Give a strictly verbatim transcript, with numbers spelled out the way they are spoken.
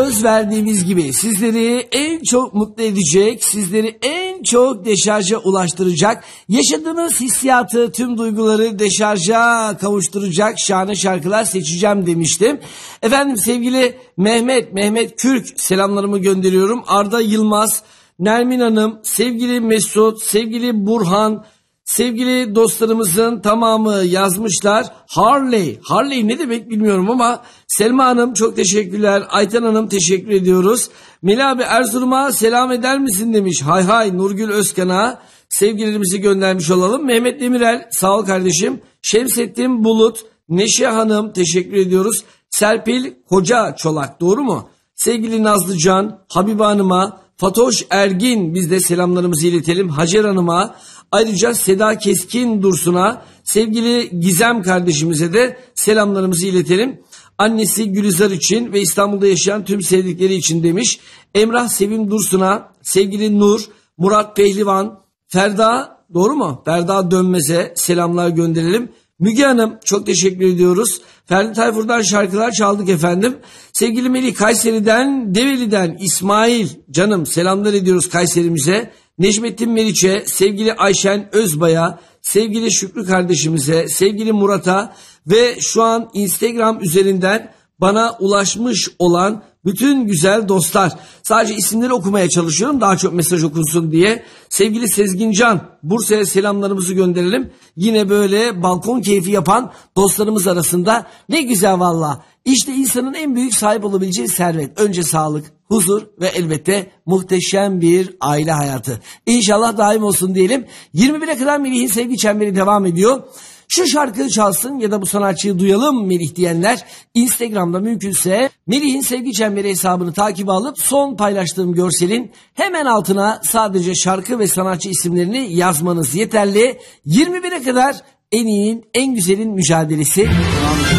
Söz verdiğimiz gibi sizleri en çok mutlu edecek, sizleri en çok deşarja ulaştıracak, yaşadığınız hissiyatı, tüm duyguları deşarja kavuşturacak şahane şarkılar seçeceğim demiştim. Efendim sevgili Mehmet, Mehmet Kürk selamlarımı gönderiyorum. Arda Yılmaz, Nermin Hanım, sevgili Mesut, sevgili Burhan, sevgili dostlarımızın tamamı yazmışlar. Harley, Harley ne demek bilmiyorum ama Selma Hanım çok teşekkürler. Ayten Hanım teşekkür ediyoruz. Melih abi Erzurum'a selam eder misin demiş. Hay hay Nurgül Özkan'a sevgilerimizi göndermiş olalım. Mehmet Demirel sağ ol kardeşim. Şemsettin Bulut, Neşe Hanım teşekkür ediyoruz. Serpil Koca Çolak doğru mu? Sevgili Nazlıcan, Habibe Hanım'a, Fatoş Ergin biz de selamlarımızı iletelim. Hacer Hanım'a, ayrıca Seda Keskin Dursun'a, sevgili Gizem kardeşimize de selamlarımızı iletelim. Annesi Gülizar için ve İstanbul'da yaşayan tüm sevdikleri için demiş. Emrah Sevim Dursun'a, sevgili Nur, Murat Pehlivan, Ferda doğru mu? Ferda Dönmez'e selamlar gönderelim. Müge Hanım çok teşekkür ediyoruz. Ferdi Tayfur'dan şarkılar çaldık efendim. Sevgili Melih Kayseri'den, Develi'den İsmail canım selamlar ediyoruz Kayserimize. Necmettin Meriç'e, sevgili Ayşen Özbay'a, sevgili Şükrü kardeşimize, sevgili Murat'a ve şu an Instagram üzerinden bana ulaşmış olan bütün güzel dostlar. Sadece isimleri okumaya çalışıyorum daha çok mesaj okunsun diye. Sevgili Sezgincan, Bursa'ya selamlarımızı gönderelim. Yine böyle balkon keyfi yapan dostlarımız arasında ne güzel valla. İşte insanın en büyük sahip olabileceği servet. Önce sağlık, huzur ve elbette muhteşem bir aile hayatı. İnşallah daim olsun diyelim. yirmi bire kadar Melih'in sevgi çemberi devam ediyor. Şu şarkıyı çalsın ya da bu sanatçıyı duyalım Melih diyenler Instagram'da mümkünse Melih'in sevgi çemberi hesabını takip alıp son paylaştığım görselin hemen altına sadece şarkı ve sanatçı isimlerini yazmanız yeterli. yirmi bire kadar en iyinin en güzelin mücadelesi devam ediyor.